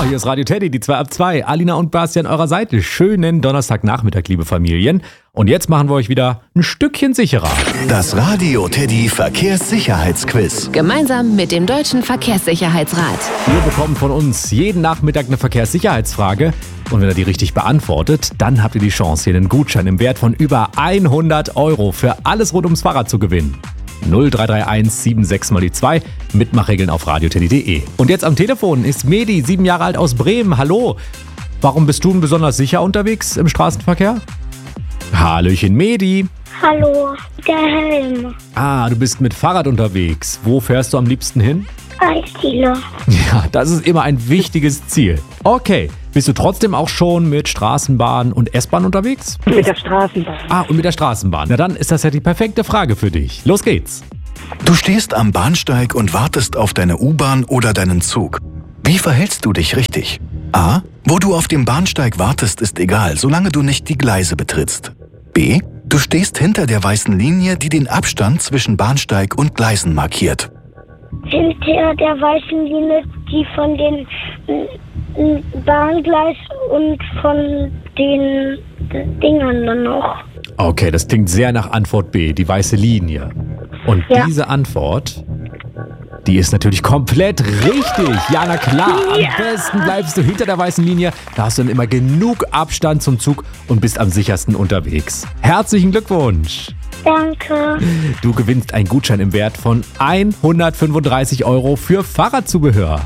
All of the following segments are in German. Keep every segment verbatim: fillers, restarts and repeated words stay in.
Hier ist Radio Teddy, die zwei ab zwei. Alina und Basti an eurer Seite. Schönen Donnerstagnachmittag, liebe Familien. Und jetzt machen wir euch wieder ein Stückchen sicherer. Das Radio Teddy Verkehrssicherheitsquiz. Gemeinsam mit dem Deutschen Verkehrssicherheitsrat. Ihr bekommt von uns jeden Nachmittag eine Verkehrssicherheitsfrage. Und wenn ihr die richtig beantwortet, dann habt ihr die Chance, hier einen Gutschein im Wert von über hundert Euro für alles rund ums Fahrrad zu gewinnen. null drei drei eins sieben sechs mal die zwei. Mitmachregeln auf radioteddy punkt de. Und jetzt am Telefon ist Medi, sieben Jahre alt aus Bremen. Hallo. Warum bist du denn besonders sicher unterwegs im Straßenverkehr? Hallöchen Medi. Hallo, der Helm. Ah, du bist mit Fahrrad unterwegs. Wo fährst du am liebsten hin? Eisdiele. Ja, das ist immer ein wichtiges Ziel. Okay, bist du trotzdem auch schon mit Straßenbahn und S-Bahn unterwegs? Mit der Straßenbahn. Ah, und mit der Straßenbahn. Na dann ist das ja die perfekte Frage für dich. Los geht's. Du stehst am Bahnsteig und wartest auf deine U-Bahn oder deinen Zug. Wie verhältst du dich richtig? A. Wo du auf dem Bahnsteig wartest, ist egal, solange du nicht die Gleise betrittst. B. Du stehst hinter der weißen Linie, die den Abstand zwischen Bahnsteig und Gleisen markiert. Hinter der weißen Linie, die von den äh, Bahngleis und von den Dingern dann noch. Okay, das klingt sehr nach Antwort B, die weiße Linie. Und Ja. diese Antwort, die ist natürlich komplett richtig. Ja, na klar. Am besten bleibst du hinter der weißen Linie. Da hast du dann immer genug Abstand zum Zug und bist am sichersten unterwegs. Herzlichen Glückwunsch. Danke. Du gewinnst einen Gutschein im Wert von hundertfünfunddreißig Euro für Fahrradzubehör.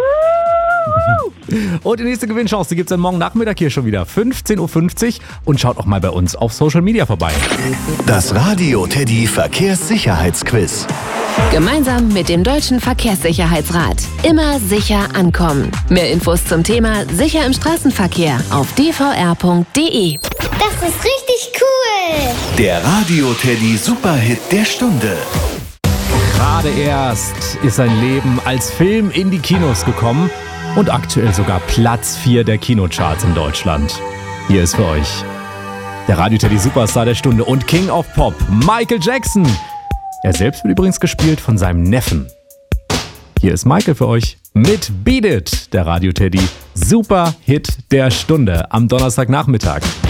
Und die nächste Gewinnchance, die gibt es dann morgen Nachmittag hier schon wieder. fünfzehn Uhr fünfzig. Und schaut auch mal bei uns auf Social Media vorbei. Das Radio Teddy Verkehrssicherheitsquiz. Gemeinsam mit dem Deutschen Verkehrssicherheitsrat. Immer sicher ankommen. Mehr Infos zum Thema Sicher im Straßenverkehr auf d v r punkt de. Das ist richtig cool. Der Radio Teddy Superhit der Stunde. Gerade erst ist sein Leben als Film in die Kinos gekommen und aktuell sogar Platz vier der Kinocharts in Deutschland. Hier ist für euch der Radio Teddy Superstar der Stunde und King of Pop, Michael Jackson. Er selbst wird übrigens gespielt von seinem Neffen. Hier ist Michael für euch mit Beat It, der Radio Teddy Superhit der Stunde am Donnerstagnachmittag.